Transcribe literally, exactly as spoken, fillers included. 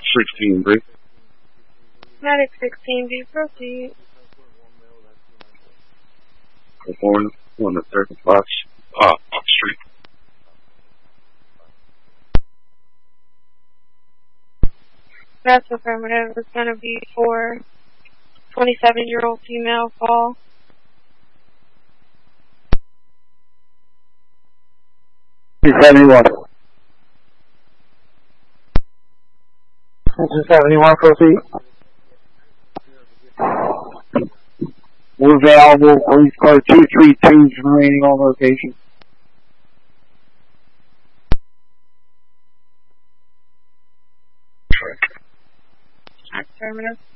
sixteen, Brick. Medic sixteen, do you proceed? Perform on the third box, uh, off street. That's affirmative. It's going to be for twenty-seven-year-old female call. two seventy-one. two seventy-one, proceed. We're available. Police car two three two is remaining on location. Affirmative.